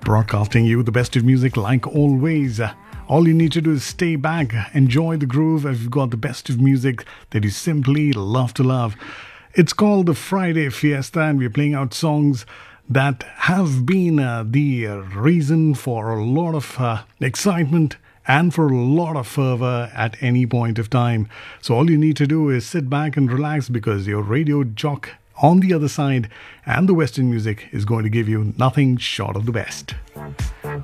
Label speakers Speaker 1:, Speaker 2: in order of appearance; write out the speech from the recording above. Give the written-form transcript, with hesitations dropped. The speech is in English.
Speaker 1: broadcasting you the best of music like always. All you need to do is stay back, enjoy the groove. I've got the best of music that you simply love to love. It's called the Friday Fiesta, and we're playing out songs that have been the reason for a lot of excitement and for a lot of fervor at any point of time. So all you need to do is sit back and relax, because your radio jock on the other side and the Western music is going to give you nothing short of the best.